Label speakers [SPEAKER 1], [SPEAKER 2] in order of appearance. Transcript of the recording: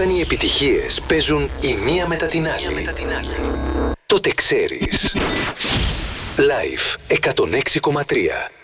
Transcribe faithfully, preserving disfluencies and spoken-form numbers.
[SPEAKER 1] Όταν οι επιτυχίες παίζουν η μία μετά την άλλη, μετά την άλλη. τότε ξέρεις. Live εκατόν έξι κόμμα τρία.